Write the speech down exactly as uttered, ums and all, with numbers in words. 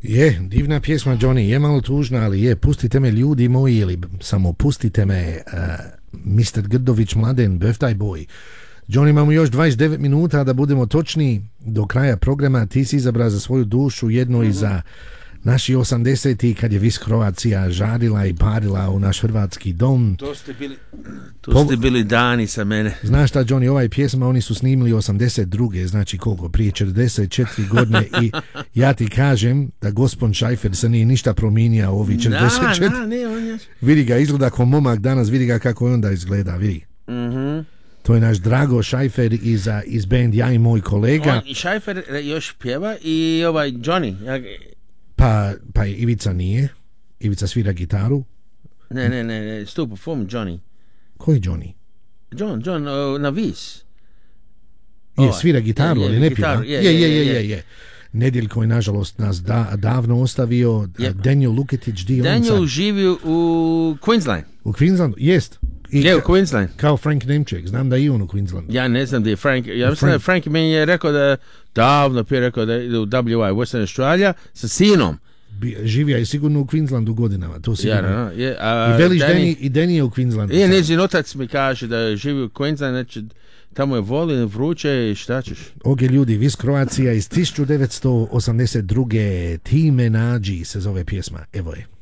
Je, divna pjesma, Johnny, je malo tužna, ali je, pustite me ljudi moji, ili samo pustite me, uh, mister Grdović Mladen, Birthday Boy. Johnny, imamo još dvadeset devet minuta da budemo točni do kraja programa. Ti si izabrao za svoju dušu jedno mm-hmm. i za naši osamdeseti kad je vis Croatia žarila i parila u naš hrvatski dom. To ste bili, to po... ste bili dani sa mene. Znaš šta, Johnny, ovaj pjesma oni su snimili osamdeset druge, znači koliko, prije četrdeset četiri godine i ja ti kažem da gospon Šajfer se nije ništa promijenio u ovi četrdeset četiri. Da, ne, on je... Vidi ga, izgleda kao momak danas, vidi ga kako onda izgleda, vidi. Mhm. To je naš Drago Šajfer iz, iz band Ja i moj kolega. On, i Šajfer još pjeva i ovaj Johnny. Ja... Pa, pa Ivica nije. Ivica svira gitaru. Ne, ne, ne, ne. Still perform Johnny. Koji Johnny? John, John, uh, na vis. Je, svira gitaru, je, je, ali ne gitaru, pjeva. Je, je, je, je, je, je, je. Nedjeljko je nažalost nas da, davno ostavio. Yep. Daniel Luketić Dionca. Daniel živi u Queensland. U Queenslandu, jest. I je, u Queensland. Kao Frank Nemček, znam da je i on u Queenslandu. Ja ne znam da je Frank, ja mislim da Frank meni je rekao da, davno prije rekao da je u W I, Western Australia, sa sinom. Živija je sigurno u Queenslandu godinama, to sigurno. Ja, no, je, a, I veliš Danny, Danny, i Danny je u Queenslandu. Je, njezin otac mi kaže da živi u Queenslandu, znači tamo je voli, vruće i šta ćeš. Ok, ljudi, vis Croatia iz tisuću devetsto osamdeset druge. Ti me nađi se zove pjesma, evo je.